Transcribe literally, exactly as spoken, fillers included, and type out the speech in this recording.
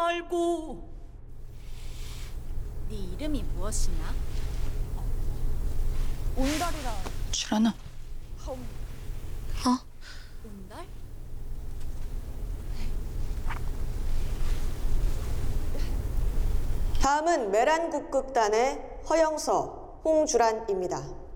말고. 네 이름이 무엇이냐? 온달이라. 주라나. 어? 온달? 다음은 메란국극단의 허영서, 홍주란입니다.